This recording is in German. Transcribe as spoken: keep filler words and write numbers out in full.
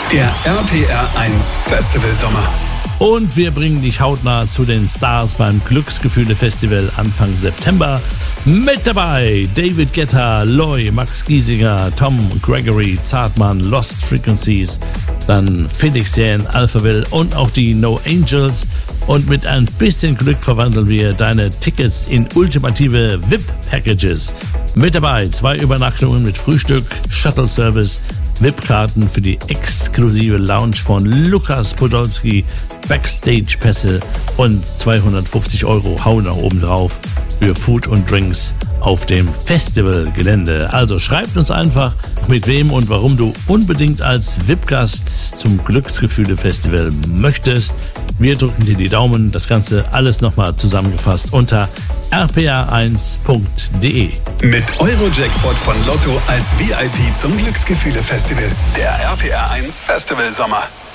Der R P R eins Festival Sommer. Und wir bringen dich hautnah zu den Stars beim Glücksgefühle Festival Anfang September. Mit dabei David Guetta, Loy, Max Giesinger, Tom Gregory, Zartmann, Lost Frequencies, dann Felix Jähn, Alphaville und auch die No Angels. Und mit ein bisschen Glück verwandeln wir deine Tickets in ultimative V I P-Packages. Mit dabei zwei Übernachtungen mit Frühstück, Shuttle-Service, V I P-Karten für die exklusive Lounge von Lukas Podolski, Backstage-Pässe und zweihundertfünfzig Euro Hau nach oben drauf für Food und Drinks auf dem Festivalgelände. Also schreibt uns einfach, mit wem und warum du unbedingt als V I P-Gast zum Glücksgefühle-Festival möchtest. Wir drücken dir die Daumen. Das Ganze alles nochmal zusammengefasst unter r p r eins punkt d e. Mit Eurojackpot von Lotto als V I P zum Glücksgefühle-Festival. Der R P R eins Festival Sommer.